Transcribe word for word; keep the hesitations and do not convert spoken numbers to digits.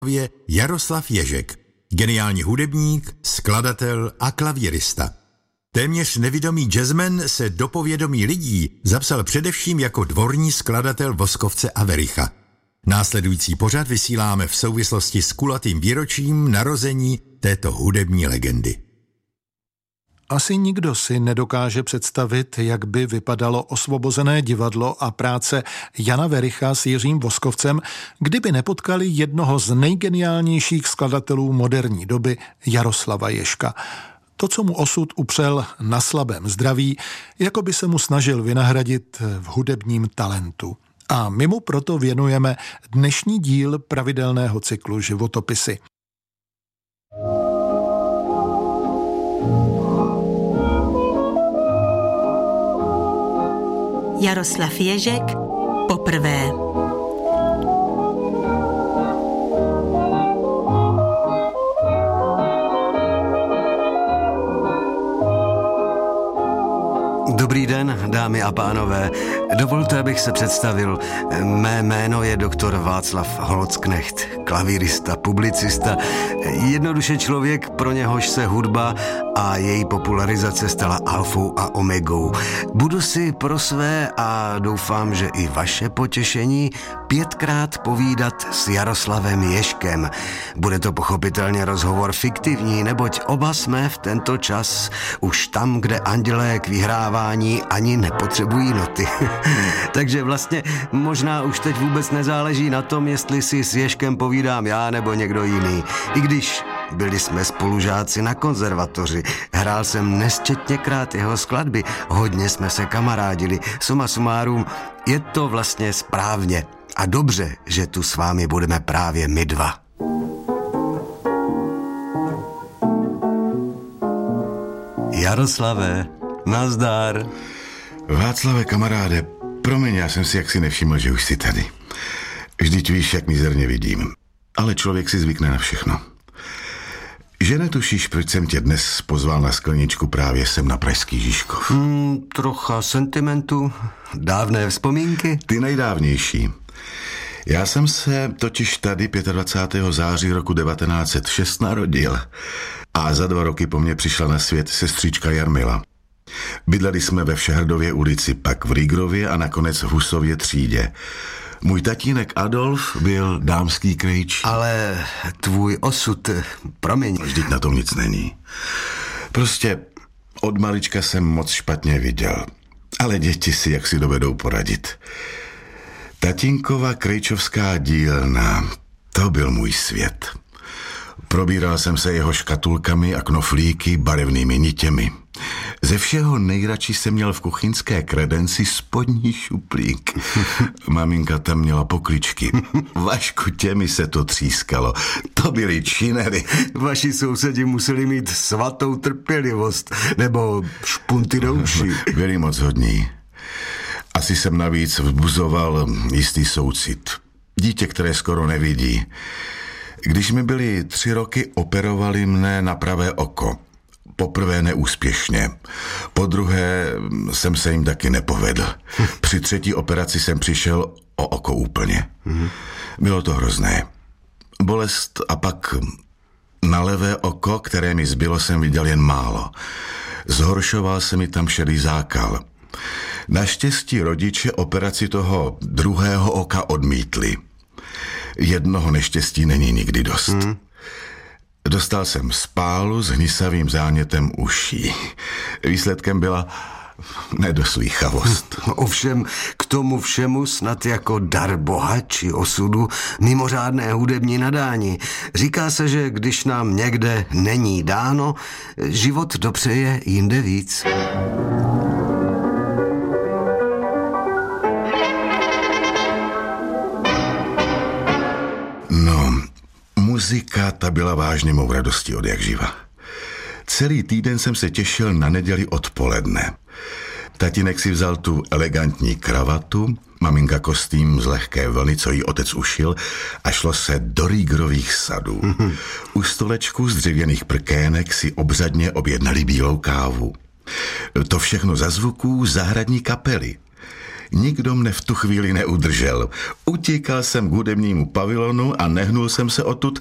je Jaroslav Ježek, geniální hudebník, skladatel a klavírista. Téměř nevidomý jazzman se do povědomí lidí zapsal především jako dvorní skladatel Voskovce a Wericha. Následující pořad vysíláme v souvislosti s kulatým výročím narození této hudební legendy. Asi nikdo si nedokáže představit, jak by vypadalo osvobozené divadlo a práce Jana Wericha s Jiřím Voskovcem, kdyby nepotkali jednoho z nejgeniálnějších skladatelů moderní doby, Jaroslava Ježka. To, co mu osud upřel na slabém zdraví, jako by se mu snažil vynahradit v hudebním talentu. A my mu proto věnujeme dnešní díl pravidelného cyklu Životopisy. Jaroslav Ježek poprvé. Dobrý den, dámy a pánové. Dovolte, abych se představil. Mé jméno je doktor Václav Holcknecht, klavírista, publicista, jednoduše člověk, pro něhož se hudba a její popularizace stala alfou a omegou. Budu si pro své a doufám, že i vaše potěšení pětkrát povídat s Jaroslavem Ježkem. Bude to pochopitelně rozhovor fiktivní, neboť oba jsme v tento čas už tam, kde andělé k vyhrávání ani nepotřebují noty. Takže vlastně možná už teď vůbec nezáleží na tom, jestli si s Ježkem povídám já nebo někdo jiný. I když byli jsme spolužáci na konzervatoři, hrál jsem nesčetněkrát jeho skladby, hodně jsme se kamarádili. Suma sumárum, je to vlastně správně a dobře, že tu s vámi budeme právě my dva. Jaroslave, nazdar. Václave, kamaráde, promiň, já jsem si jaksi nevšiml, že už jsi tady. Vždyť víš, jak mizerně vidím. Ale člověk si zvykne na všechno. Že netušíš, proč jsem tě dnes pozval na skleničku právě sem na Pražský Žižkov? Hmm, trocha sentimentu, dávné vzpomínky. Ty nejdávnější. Já jsem se totiž tady dvacátého pátého září roku devatenáct set šest narodil a za dva roky po mně přišla na svět sestřička Jarmila. Bydleli jsme ve Všehrdově ulici, pak v Rýgrově a nakonec v Husově třídě. Můj tatínek Adolf byl dámský krejčí. Ale tvůj osud, promiň. Vždyť na tom nic není. Prostě od malička jsem moc špatně viděl. Ale děti si jak si dovedou poradit. Tatínkova krejčovská dílna, to byl můj svět. Probíral jsem se jeho škatulkami a knoflíky, barevnými nitěmi. Ze všeho nejradši jsem měl v kuchyňské kredenci spodní šuplík. Maminka tam měla pokličky. Vašku, těmi se to třískalo. To byly činery. Vaši sousedi museli mít svatou trpělivost, nebo špunty do uší. Byli moc hodní. Asi jsem navíc vzbuzoval jistý soucit. Dítě, které skoro nevidí. Když mi byly tři roky, operovali mne na pravé oko. Poprvé neúspěšně. Po druhé jsem se jim taky nepovedl. Při třetí operaci jsem přišel o oko úplně. Bylo to hrozné. Bolest a pak na levé oko, které mi zbylo, jsem viděl jen málo. Zhoršoval se mi tam šedý zákal. Naštěstí rodiče operaci toho druhého oka odmítli. Jednoho neštěstí není nikdy dost. Hmm. Dostal jsem spálu s hnisavým zánětem uší. Výsledkem byla nedoslýchavost. Ovšem k tomu všemu snad jako dar Boha či osudu mimořádné hudební nadání. Říká se, že když nám někde není dáno, život dopřeje jinde víc. Muzika, ta byla vážně mou radostí od jak živa. Celý týden jsem se těšil na neděli odpoledne. Tatínek si vzal tu elegantní kravatu, maminka kostým z lehké vlny, co jí otec ušil, a šlo se do Rýgrových sadů. Mm-hmm. U stolečku z dřevěných prkének si obřadně objednali bílou kávu. To všechno za zvuků zahradní kapely. Nikdo mne v tu chvíli neudržel. Utíkal jsem k hudebnímu pavilonu a nehnul jsem se odtud